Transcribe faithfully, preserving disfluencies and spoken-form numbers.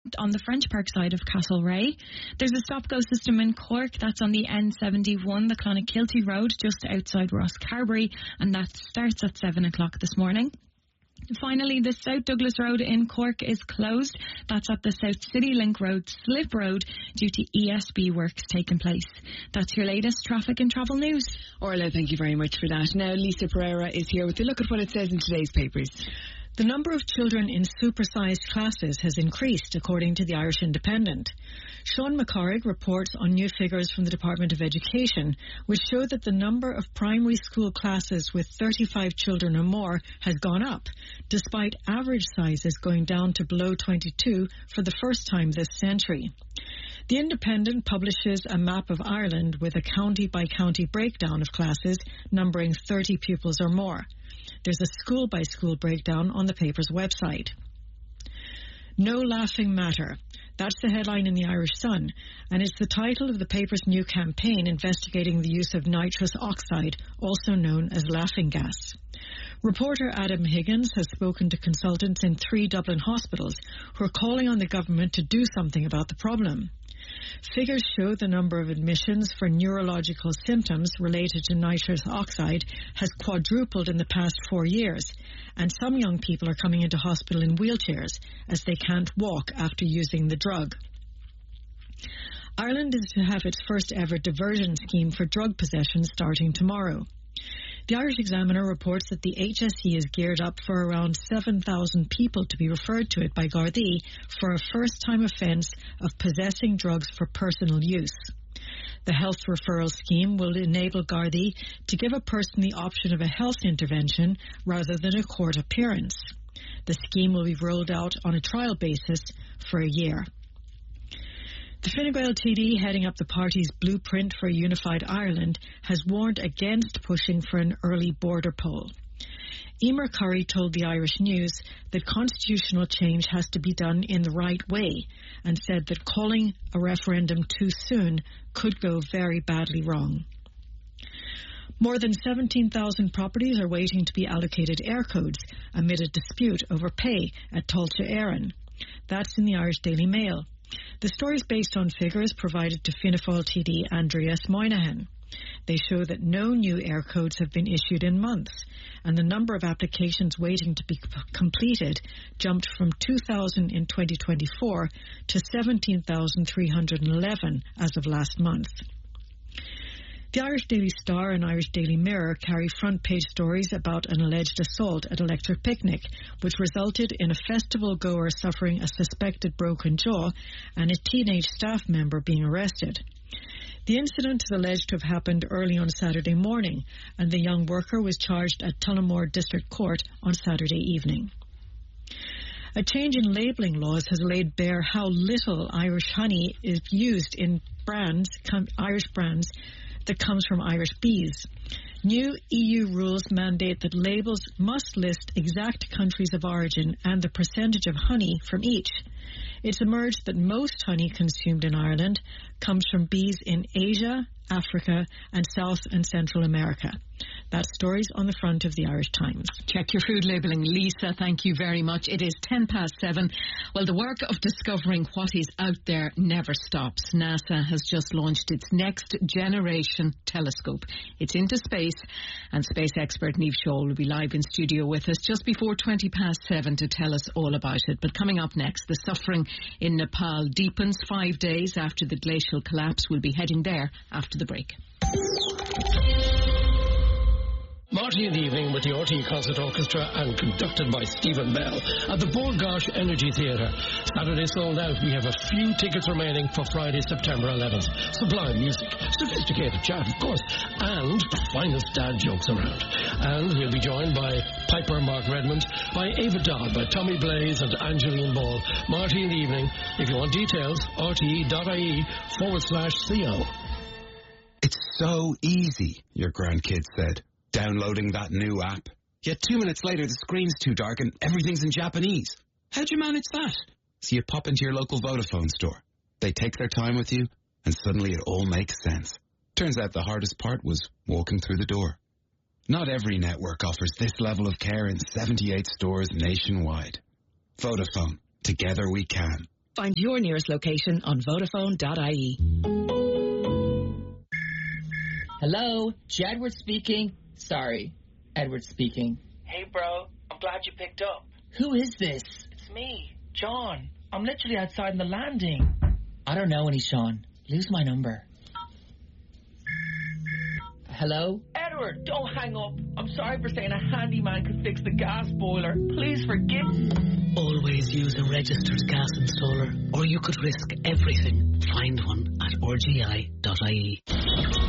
on the French Park side of Castlereagh. There's a stop-go system in Cork. That's on the N seventy-one, the Clonakilty Road, just outside Rosscarbery, and that starts at seven o'clock this morning. Finally, the South Douglas Road in Cork is closed. That's at the South City Link Road, Slip Road, due to E S B works taking place. That's your latest traffic and travel news. Orla, thank you very much for that. Now, Lisa Pereira is here with a look at what it says in today's papers. The number of children in supersized classes has increased, according to the Irish Independent. Sean McCorrick reports on new figures from the Department of Education, which show that the number of primary school classes with thirty-five children or more has gone up, despite average sizes going down to below twenty-two for the first time this century. The Independent publishes a map of Ireland with a county-by-county breakdown of classes numbering thirty pupils or more. There's a school-by-school breakdown on the paper's website. No Laughing Matter. That's the headline in the Irish Sun, and it's the title of the paper's new campaign investigating the use of nitrous oxide, also known as laughing gas. Reporter Adam Higgins has spoken to consultants in three Dublin hospitals who are calling on the government to do something about the problem. Figures show the number of admissions for neurological symptoms related to nitrous oxide has quadrupled in the past four years, and some young people are coming into hospital in wheelchairs as they can't walk after using the drug. Ireland is to have its first ever diversion scheme for drug possession starting tomorrow. The Irish Examiner reports that the H S E is geared up for around seven thousand people to be referred to it by Gardaí for a first-time offence of possessing drugs for personal use. The health referral scheme will enable Gardaí to give a person the option of a health intervention rather than a court appearance. The scheme will be rolled out on a trial basis for a year. The Fine Gael T D, heading up the party's blueprint for a unified Ireland, has warned against pushing for an early border poll. Emer Curry told the Irish News that constitutional change has to be done in the right way, and said that calling a referendum too soon could go very badly wrong. More than seventeen thousand properties are waiting to be allocated air codes amid a dispute over pay at Tulsa Éireann. That's in the Irish Daily Mail. The story is based on figures provided to Fianna Fáil T D Andreas Moynihan. They show that no new air codes have been issued in months, and the number of applications waiting to be c- completed jumped from two thousand in twenty twenty-four to seventeen thousand three hundred eleven as of last month. The Irish Daily Star and Irish Daily Mirror carry front-page stories about an alleged assault at Electric Picnic, which resulted in a festival-goer suffering a suspected broken jaw and a teenage staff member being arrested. The incident is alleged to have happened early on Saturday morning, and the young worker was charged at Tullamore District Court on Saturday evening. A change in labelling laws has laid bare how little Irish honey is used in brands, com- Irish brands, that comes from Irish bees. New E U rules mandate that labels must list exact countries of origin and the percentage of honey from each. It's emerged that most honey consumed in Ireland comes from bees in Asia, Africa, and South and Central America. That story's on the front of the Irish Times. Check your food labelling. Lisa, thank you very much. It is ten past seven. Well, the work of discovering what is out there never stops. NASA has just launched its next generation telescope. It's into space, and space expert Niamh Scholl will be live in studio with us just before twenty past seven to tell us all about it. But coming up next, the suffering in Nepal deepens five days after the glacial collapse. We'll be heading there after the break. Marty in the Evening with the R T E Concert Orchestra and conducted by Stephen Bell at the Bord Gáis Energy Theatre. Saturday sold out. We have a few tickets remaining for Friday, September eleventh. Sublime music, sophisticated chat, of course, and the finest dad jokes around. And we'll be joined by Piper Mark Redmond, by Ava Dodd, by Tommy Blaze and Angeline Ball. Marty in the Evening. If you want details, rte.ie forward slash co. It's so easy, your grandkid said, downloading that new app. Yet two minutes later, the screen's too dark and everything's in Japanese. How'd you manage that? So you pop into your local Vodafone store. They take their time with you, and suddenly it all makes sense. Turns out the hardest part was walking through the door. Not every network offers this level of care in seventy-eight stores nationwide. Vodafone. Together we can. Find your nearest location on Vodafone dot I E. Hello, Jedward speaking. Sorry, Edward speaking. Hey, bro. I'm glad you picked up. Who is this? It's me, John. I'm literally outside in the landing. I don't know any, Sean. Lose my number. Hello? Edward, don't hang up. I'm sorry for saying a handyman could fix the gas boiler. Please forgive. Always use a registered gas installer, or you could risk everything. Find one at R G I dot I E.